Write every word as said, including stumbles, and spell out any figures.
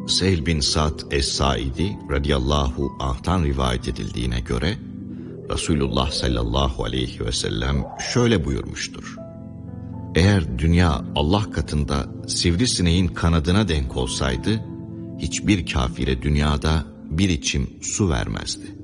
Sehl bin Sa'd Es-Saidi radıyallahu anh'tan rivayet edildiğine göre Resulullah sallallahu aleyhi ve sellem şöyle buyurmuştur: Eğer dünya Allah katında sivrisineğin kanadına denk olsaydı, hiçbir kafire dünyada bir içim su vermezdi.